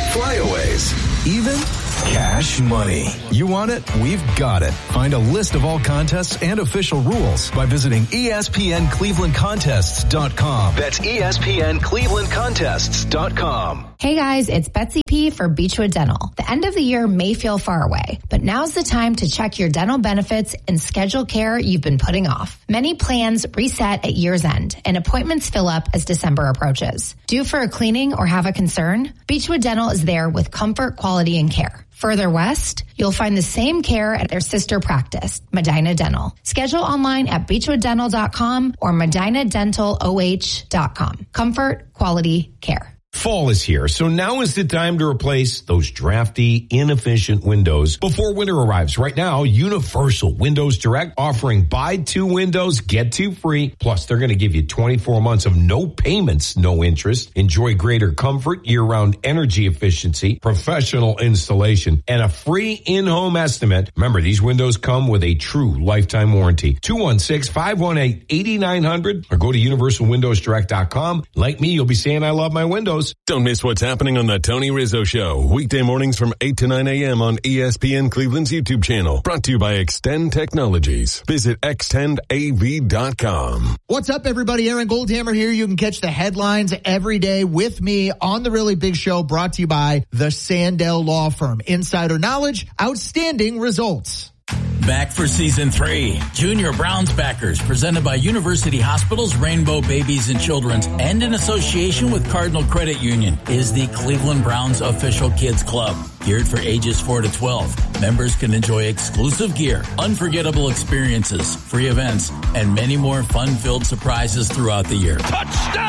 flyaways, even cash money. You want it? We've got it. Find a list of all contests and official rules by visiting E S P N Cleveland Contests dot com. That's E S P N Cleveland Contests dot com. Hey guys, it's Betsy P for Beechwood Dental. The end of the year may feel far away, but now's the time to check your dental benefits and schedule care you've been putting off. Many plans reset at year's end, and appointments fill up as December approaches. Due for a cleaning or have a concern? Beechwood Dental is there with comfort, quality, and care. Further west, you'll find the same care at their sister practice, Medina Dental. Schedule online at beechwood dental dot com or medina dental o h dot com. Comfort, quality, care. Fall is here, so now is the time to replace those drafty, inefficient windows before winter arrives. Right now, Universal Windows Direct offering buy two windows, get two free. Plus, they're going to give you twenty-four months of no payments, no interest. Enjoy greater comfort, year-round energy efficiency, professional installation, and a free in-home estimate. Remember, these windows come with a true lifetime warranty. two one six, five one eight, eight nine zero zero or go to universal windows direct dot com. Like me, you'll be saying I love my windows. Don't miss what's happening on the Tony Rizzo Show. Weekday mornings from eight to nine a.m. on E S P N Cleveland's YouTube channel. Brought to you by Extend Technologies. Visit extend a v dot com. What's up, everybody? Aaron Goldhammer here. You can catch the headlines every day with me on The Really Big Show, brought to you by the Sandell Law Firm. Insider knowledge, outstanding results. Back for season three. Junior Browns Backers, presented by University Hospitals, Rainbow Babies and Children's, and in association with Cardinal Credit Union, is the Cleveland Browns official kids club. Geared for ages four to twelve. Members can enjoy exclusive gear, unforgettable experiences, free events, and many more fun-filled surprises throughout the year. Touchdown!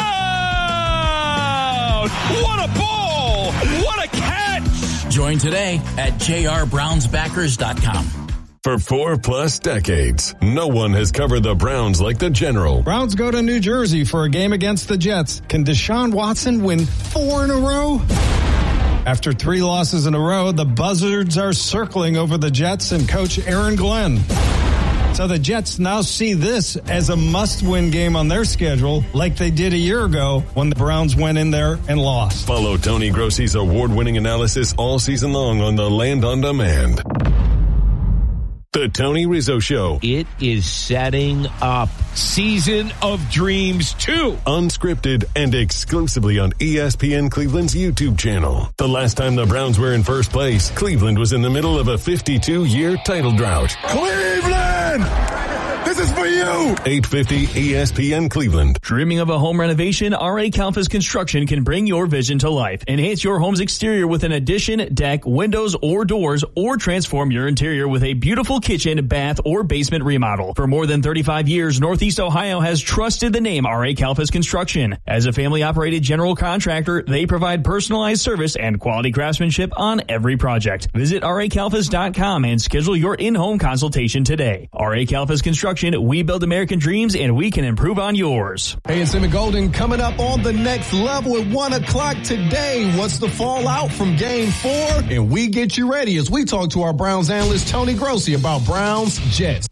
What a ball! What a catch! Join today at j r browns backers dot com. For four plus decades, no one has covered the Browns like the General. Browns go to New Jersey for a game against the Jets. Can Deshaun Watson win four in a row? After three losses in a row, the Buzzards are circling over the Jets and coach Aaron Glenn. So the Jets now see this as a must-win game on their schedule, like they did a year ago when the Browns went in there and lost. Follow Tony Grossi's award-winning analysis all season long on the Land on Demand. The Tony Rizzo Show. It is setting up Season of Dreams two. Unscripted and exclusively on E S P N Cleveland's YouTube channel. The last time the Browns were in first place, Cleveland was in the middle of a fifty-two year title drought. Cleveland! This is for you! eight fifty E S P N Cleveland. Dreaming of a home renovation? R A Kalfas Construction can bring your vision to life. Enhance your home's exterior with an addition, deck, windows, or doors, or transform your interior with a beautiful kitchen, bath, or basement remodel. For more than thirty-five years, Northeast Ohio has trusted the name R A Kalfas Construction. As a family-operated general contractor, they provide personalized service and quality craftsmanship on every project. Visit r a kalfas dot com and schedule your in-home consultation today. R A Kalfas Construction. We build American dreams, and we can improve on yours. Hey, it's Emmett Golden coming up on the next level at one o'clock today. What's the fallout from game four? And we get you ready as we talk to our Browns analyst, Tony Grossi, about Browns Jets.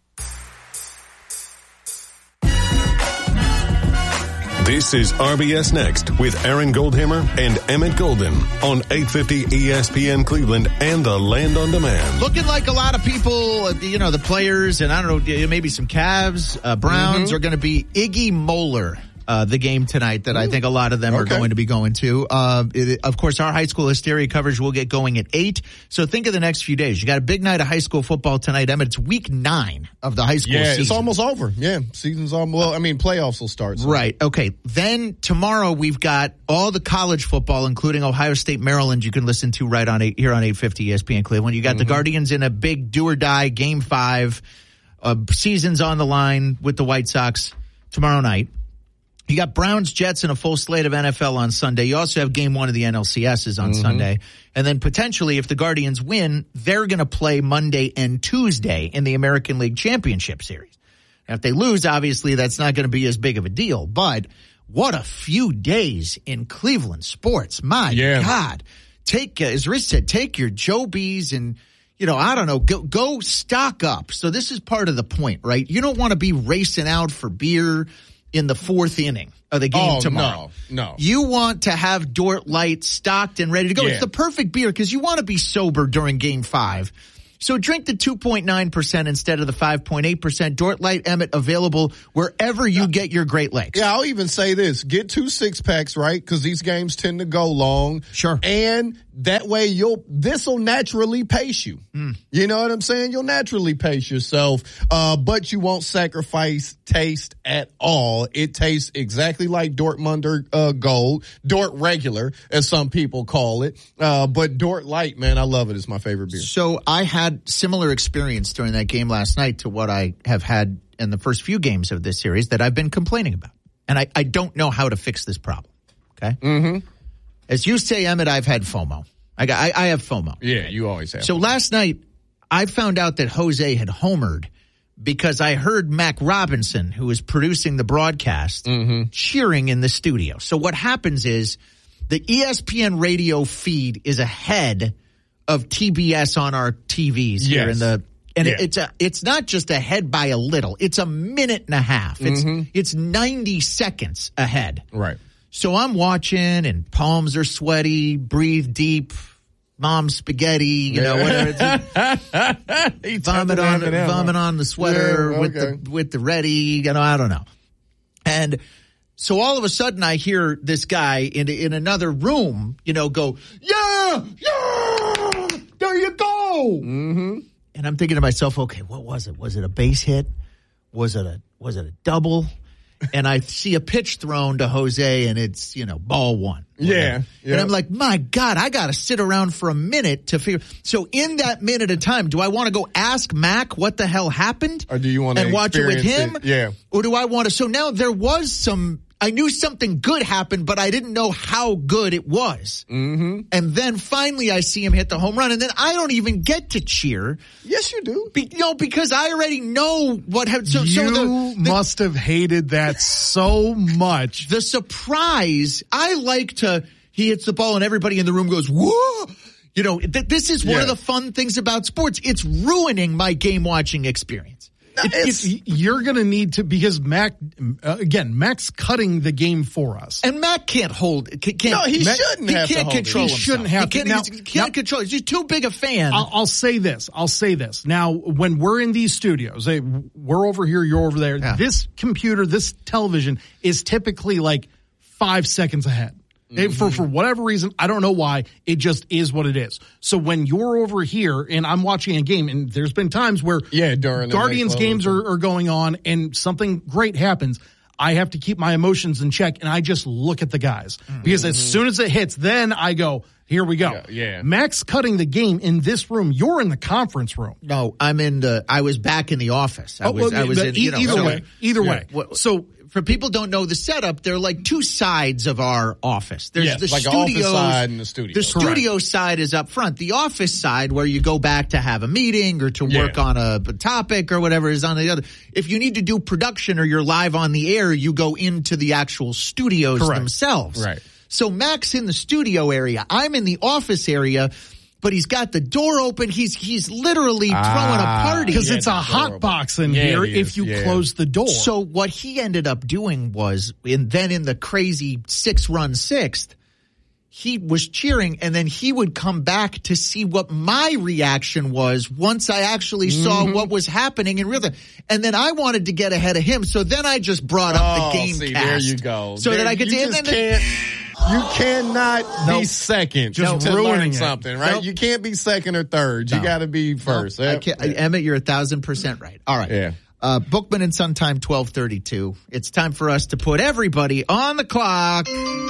This is R B S Next with Aaron Goldhammer and Emmett Golden on eight fifty E S P N Cleveland and the Land on Demand. Looking like a lot of people, you know, the players and I don't know, maybe some Cavs, uh, Browns mm-hmm. are going to be Iggy Moeller. Uh, the game tonight that I think a lot of them okay. are going to be going to. Uh, it, of course, our high school hysteria coverage will get going at eight. So think of the next few days. You got a big night of high school football tonight, Emmett. It's week nine of the high school yeah, season. Yeah, it's almost over. Yeah, season's almost, well, I mean, playoffs will start. So. Right. Okay. Then tomorrow we've got all the college football, including Ohio State, Maryland, you can listen to right on eight, here on eight fifty E S P N Cleveland. You got mm-hmm. the Guardians in a big do or die game five. Uh, season's on the line with the White Sox tomorrow night. You got Browns, Jets, and a full slate of N F L on Sunday. You also have game one of the N L C S's on mm-hmm. Sunday. And then potentially, if the Guardians win, they're going to play Monday and Tuesday in the American League Championship Series. Now, if they lose, obviously, that's not going to be as big of a deal. But what a few days in Cleveland sports. My yeah. God. Take, as Rich said, take your Joe B's and, you know, I don't know, go, go stock up. So this is part of the point, right? You don't want to be racing out for beer in the fourth inning of the game oh, tomorrow. No, no. You want to have Dort Light stocked and ready to go. Yeah. It's the perfect beer because you want to be sober during game five. So drink the two point nine percent instead of the five point eight percent. Dort Light Emmett available wherever you get your Great Lakes. Yeah, I'll even say this. Get two six-packs, right? Because these games tend to go long. Sure. And that way you'll, this'll naturally pace you. Mm. You know what I'm saying? You'll naturally pace yourself, uh, but you won't sacrifice taste at all. It tastes exactly like Dortmunder uh, Gold, Dort Regular, as some people call it. Uh, but Dort Light, man, I love it. It's my favorite beer. So I had similar experience during that game last night to what I have had in the first few games of this series that I've been complaining about. And I, I don't know how to fix this problem. Okay? Mm-hmm. As you say, Emmett, I've had FOMO. I, got, I, I have FOMO. Yeah, you always have. So last night, I found out that Jose had homered because I heard Mac Robinson, who was producing the broadcast, mm-hmm. cheering in the studio. So what happens is the E S P N radio feed is ahead of T B S on our T Vs here yes. in the and yeah. it, it's a it's not just ahead by a little. It's a minute and a half. It's mm-hmm. it's ninety seconds ahead. Right. So I'm watching and palms are sweaty, breathe deep, mom's spaghetti, you know, whatever. It's, vomit on the, vomit on the sweater yeah, okay. with the with the ready, you know, I don't know. And so all of a sudden I hear this guy in in another room, you know, go, yeah, yeah, there you go. Mm-hmm. And I'm thinking to myself, okay, what was it? Was it a base hit? Was it a was it a double? And I see a pitch thrown to Jose, and it's, you know, ball one. Yeah, yeah. And I'm like, my God, I got to sit around for a minute to figure. So in that minute of time, do I want to go ask Mac what the hell happened? Or do you want to and watch it with him? It? Yeah. Or do I want to? So now there was some. I knew something good happened, but I didn't know how good it was. Mm-hmm. And then finally I see him hit the home run, and then I don't even get to cheer. Yes, you do. Be, you know, because I already know what happened. So, you so the, the, must have hated that so much. The surprise, I like to, he hits the ball and everybody in the room goes, whoa! You know, th- this is one yeah. of the fun things about sports. It's ruining my game watching experience. If you're going to need to, because Mac, uh, again, Mac's cutting the game for us. And Mac can't hold, can't, no, he Mac, shouldn't he have can't to control He himself. shouldn't have he can't, to. Now, he can't now, control, he's just too big a fan. I'll, I'll say this, I'll say this. Now, when we're in these studios, hey, we're over here, you're over there. Yeah. This computer, this television is typically like five seconds ahead. Mm-hmm. For for whatever reason, I don't know why, it just is what it is. So when you're over here and I'm watching a game, and there's been times where yeah, during Guardians games are, are going on and something great happens, I have to keep my emotions in check and I just look at the guys. Mm-hmm. Because as soon as it hits, then I go, here we go. Yeah, yeah. Mac's cutting the game in this room. You're in the conference room. No, I'm in the, I was back in the office. I oh, was, well, I was in, e- you know, either so, way, either yeah. way. So, for people who don't know the setup, there are like two sides of our office. There's yes, the like studios, an office side and the studio. The studio Correct. Side is up front. The office side, where you go back to have a meeting or to yeah. work on a, a topic or whatever, is on the other. If you need to do production or you're live on the air, you go into the actual studios Correct. themselves. Right. So Mac's in the studio area. I'm in the office area. But he's got the door open. He's he's literally throwing ah, a party. Because yeah, it's a hot box in yeah, here if if you yeah. close the door. So what he ended up doing was, and then in the crazy six-run sixth, he was cheering, and then he would come back to see what my reaction was once I actually saw mm-hmm. what was happening in real time. And then I wanted to get ahead of him, so then I just brought up oh, the game see, cast. there you go. So there, that I could you see. Just And then can't, you cannot nope. be second Just to ruining learn it. something, right? Nope. You can't be second or third. No. You got to be first. No, I Yep. can't, Yeah. Emmett, you're a thousand percent right. All right. Yeah. Uh, Bookman and Sun Time twelve thirty-two. It's time for us to put everybody on the clock.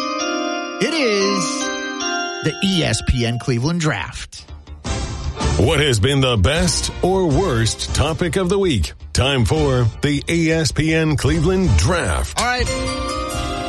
It is the E S P N Cleveland Draft. What has been the best or worst topic of the week? Time for the E S P N Cleveland Draft. All right.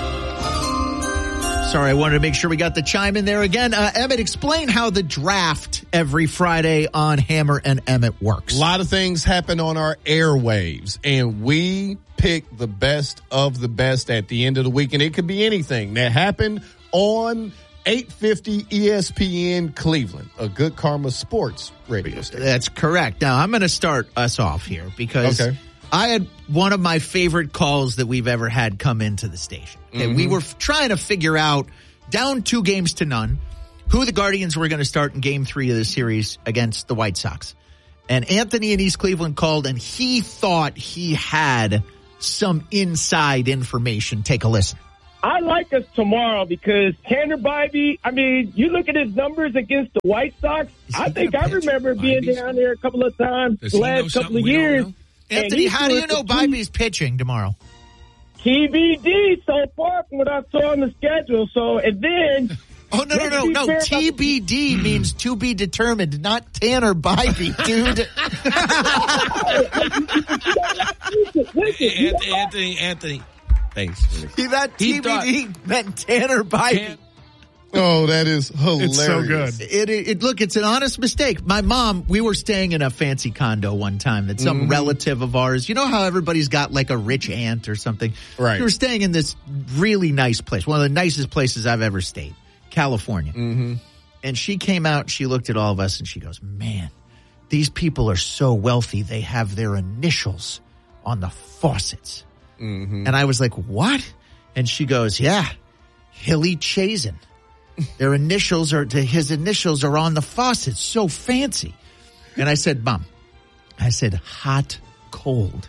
Sorry, I wanted to make sure we got the chime in there again. Uh, Emmett, explain how the draft every Friday on Hammer and Emmett works. A lot of things happen on our airwaves, and we pick the best of the best at the end of the week, and it could be anything that happened on eight fifty E S P N Cleveland, a Good Karma Sports radio station. That's correct. Now, I'm going to start us off here because okay. I had one of my favorite calls that we've ever had come into the station. Okay, mm-hmm. We were f- trying to figure out, down two games to none, who the Guardians were going to start in game three of the series against the White Sox. And Anthony in East Cleveland called, and he thought he had some inside information. Take a listen. I like us tomorrow because Tanner Bybee, I mean, you look at his numbers against the White Sox. I think I remember being down there a couple of times the last couple of years. Anthony, how do you know Bybee's pitching tomorrow? T B D so far from what I saw on the schedule. So, and then... Oh, no, no, no, no. T B D means to be determined, not Tanner Bybee, dude. Anthony, Anthony. Thanks. He, that T B D thought, meant Tanner Bybee. Oh, that is hilarious. It's so good. It, it, it, look, it's an honest mistake. My mom, we were staying in a fancy condo one time that some mm-hmm. relative of ours, you know how everybody's got like a rich aunt or something? Right. We were staying in this really nice place, one of the nicest places I've ever stayed, California. Mm-hmm. And she came out, she looked at all of us and she goes, man, these people are so wealthy. They have their initials on the faucets. Mm-hmm. And I was like, what? And she goes, yeah, Hilly Chazen. Their initials are, his initials are on the faucet. So fancy. And I said, Mom, I said, hot, cold.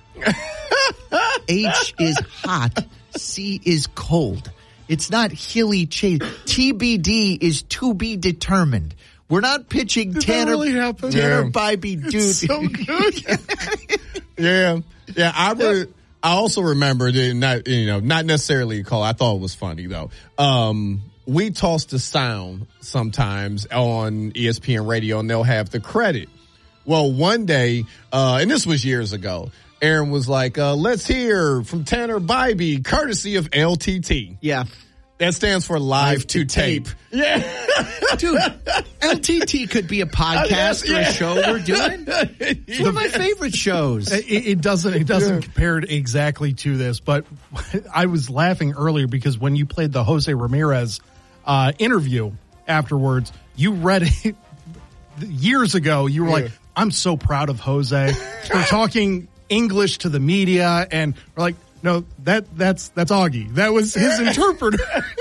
H is hot. C is cold. It's not Hilly Chazen. T B D is to be determined. We're not pitching Did Tanner, that really happen? Tanner Yeah. Bybee, dude. It's so good. yeah. Yeah. I would. I also remember, not you know, not necessarily a call. I thought it was funny though. Um, we toss the sound sometimes on E S P N radio, and they'll have the credit. Well, one day, uh, and this was years ago, Aaron was like, uh, "Let's hear from Tanner Bybee, courtesy of L T T." Yeah. That stands for live, live to, to tape. tape. Yeah. Dude, L T T could be a podcast or a show we're doing. It's one of my favorite shows. It, it doesn't it doesn't Yeah. compare exactly to this, but I was laughing earlier because when you played the Jose Ramirez uh, interview afterwards, you read it years ago. You were Yeah. like, I'm so proud of Jose for talking English to the media, and we're like, no, that that's that's Augie. That was his interpreter.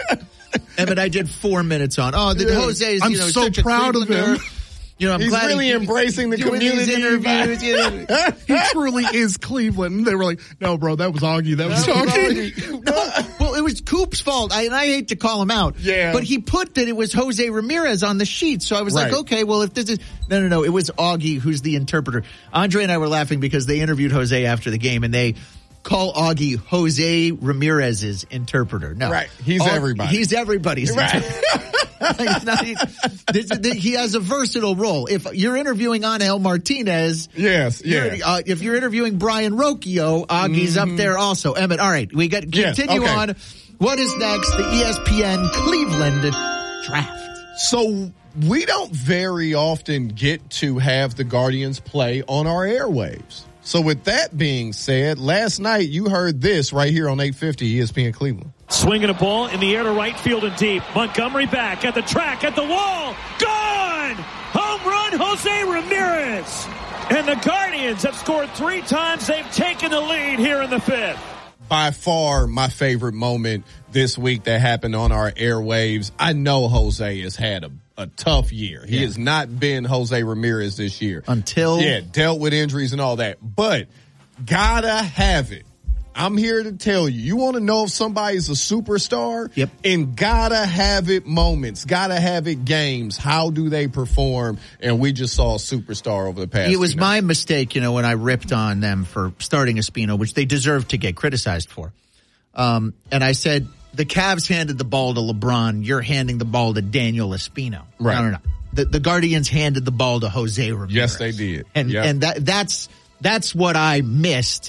Emmett, I did four minutes on. Oh, the Yeah. Jose's, I'm you know, so such a proud of him. You know, I'm He's glad really he, embracing the doing these community. interviews. You know. He truly is Cleveland. They were like, no, bro, that was Augie. That was talking. No, well, it was Coop's fault. I, and I hate to call him out. Yeah. But he put that it was Jose Ramirez on the sheet. So I was Right. like, okay, well, if this is... No, no, no. It was Augie who's the interpreter. Andre and I were laughing because they interviewed Jose after the game, and they call Augie Jose Ramirez's interpreter. No. Right. He's Aug- everybody. He's everybody's Right. interpreter. He's not, he, this, this, he has a versatile role. If you're interviewing Angel Martinez, Yes, you're, yeah. uh, if you're interviewing Brian Rocchio, Augie's Mhm. up there also. Emmett, all right, we got Yes, continue okay. on. What is next? The E S P N Cleveland draft. So we don't very often get to have the Guardians play on our airwaves. So with that being said, last night you heard this right here on eight fifty E S P N Cleveland. Swinging a ball in the air to right field and deep. Montgomery back at the track, at the wall. Gone! Home run, Jose Ramirez. And the Guardians have scored three times. They've taken the lead here in the fifth. By far my favorite moment this week that happened on our airwaves. I know Jose has had a, a tough year. He Yeah. has not been Jose Ramirez this year. Until... Yeah, dealt with injuries and all that. But gotta have it. I'm here to tell you, you want to know if somebody's a superstar? Yep. And gotta have it moments, gotta have it games. How do they perform? And we just saw a superstar over the past. It was few my nights. mistake, you know, when I ripped on them for starting Espino, which they deserve to get criticized for. Um, and I said, the Cavs handed the ball to LeBron. You're handing the ball to Daniel Espino. Right. No, no, no. The, the Guardians handed the ball to Jose Ramirez. Yes, they did. And Yep. and that that's that's what I missed.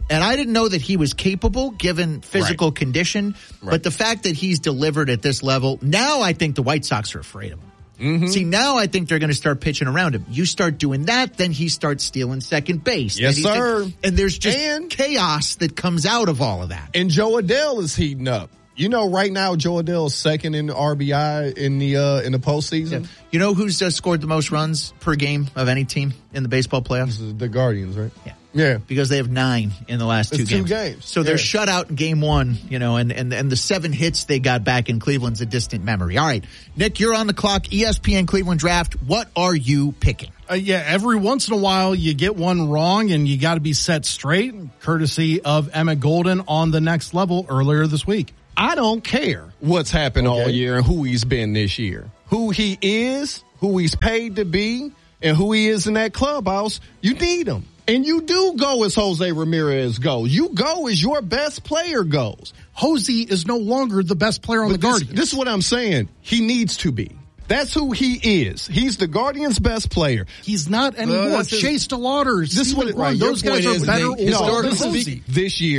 And I didn't know that he was capable given physical right. condition. Right. But the fact that he's delivered at this level, now I think the White Sox are afraid of him. Mm-hmm. See, now I think they're going to start pitching around him. You start doing that, then he starts stealing second base. Yes, sir. Th- and there's just and, chaos that comes out of all of that. And Joe Adele is heating up. You know, right now, Joe Adele is second in the R B I in the uh, in the postseason. Yeah. You know who's uh, scored the most runs per game of any team in the baseball playoffs? This is the Guardians, right? Yeah. Yeah. Because they have nine in the last two it's games. two games. So they're yeah. shut out in game one, you know, and, and, and the seven hits they got back in Cleveland's a distant memory. All right, Nick, you're on the clock. E S P N Cleveland Draft. What are you picking? Uh, yeah, every once in a while you get one wrong and you got to be set straight, courtesy of Emmett Golden on The Next Level earlier this week. I don't care what's happened okay. all year and who he's been this year. Who he is, who he's paid to be, and who he is in that clubhouse, you need him. And you do go as Jose Ramirez goes. You go as your best player goes. Jose is no longer the best player on but the this, Guardians. This is what I'm saying. He needs to be. That's who he is. He's the Guardians' best player. He's not anymore. Uh, Chase DeLauder, this what it, right, those guys are better. They, no, this, this year.